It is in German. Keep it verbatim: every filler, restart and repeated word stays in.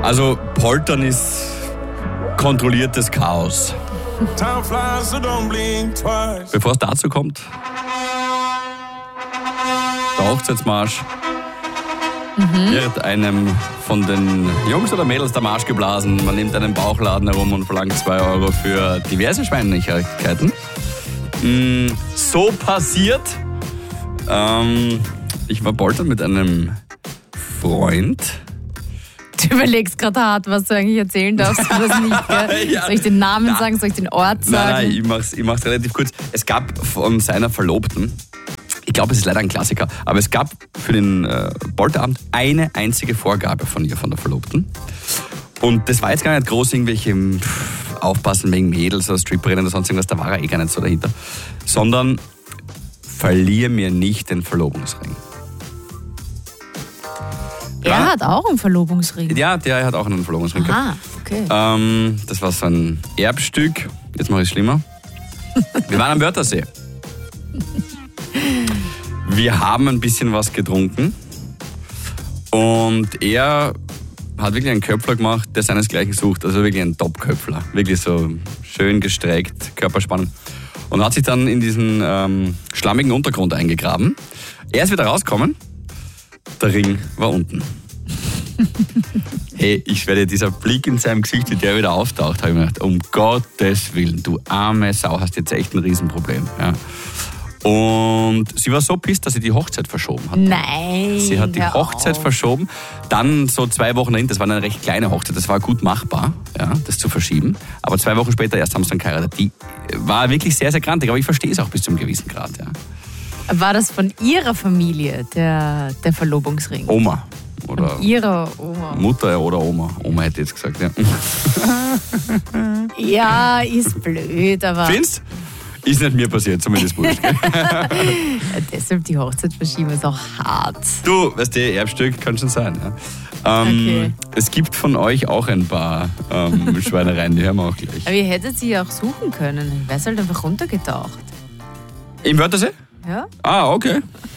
Also Poltern ist kontrolliertes Chaos. Bevor es dazu kommt, der Hochzeitsmarsch mhm. wird einem von den Jungs oder Mädels der Marsch geblasen. Man nimmt einen Bauchladen herum und verlangt zwei Euro für diverse Schweinlichkeiten. Mm, so passiert. Ähm, ich war poltern mit einem Freund. Du überlegst gerade hart, was du eigentlich erzählen darfst. Was nicht, gell? Ja. Soll ich den Namen ja. sagen? Soll ich den Ort sagen? Nein, nein, ich mach's, ich mach's relativ kurz. Es gab von seiner Verlobten, ich glaube, es ist leider ein Klassiker, aber es gab für den äh, Polterabend eine einzige Vorgabe von ihr, von der Verlobten. Und das war jetzt gar nicht groß, irgendwelche pff, Aufpassen wegen Mädels oder Stripperinnen oder sonst irgendwas, da war er eh gar nicht so dahinter. Sondern verlier mir nicht den Verlobungsring. Er ja. hat auch einen Verlobungsring? Ja, der hat auch einen Verlobungsring. Aha, okay. Ähm, das war so ein Erbstück. Jetzt mache ich es schlimmer. Wir waren am Wörthersee. Wir haben ein bisschen was getrunken. Und er hat wirklich einen Köpfler gemacht, der seinesgleichen sucht. Also wirklich ein Top-Köpfler. Wirklich so schön gestreckt, Körperspannung. Und hat sich dann in diesen ähm, schlammigen Untergrund eingegraben. Er ist wieder rausgekommen. Der Ring war unten. Hey, ich werde dieser Blick in seinem Gesicht, wie der wieder auftaucht, habe ich mir gedacht, um Gottes Willen, du arme Sau, hast jetzt echt ein Riesenproblem. Ja. Und sie war so pisst, dass sie die Hochzeit verschoben hat. Nein. Sie hat die Hochzeit auf. verschoben. Dann so zwei Wochen dahin, das war eine recht kleine Hochzeit, das war gut machbar, ja, das zu verschieben. Aber zwei Wochen später erst haben sie dann geheiratet. Die war wirklich sehr, sehr grantig, aber ich verstehe es auch bis zu einem gewissen Grad. Ja. War das von ihrer Familie, der, der Verlobungsring? Oma. Oder von ihrer Oma. Mutter oder Oma. Oma hätte jetzt gesagt, ja. Ja, ist blöd, aber... Findest? Ist nicht mir passiert, zumindest wurscht. Ja, deshalb die Hochzeit verschieben ist auch hart. Du, weißt du, Erbstück kann schon sein. Ja. Ähm, okay. Es gibt von euch auch ein paar ähm, Schweinereien, die hören wir auch gleich. Aber ihr hättet sie ja auch suchen können. Ich wäre halt einfach runtergetaucht. Im Wörthersee? Ja. Ah, okay.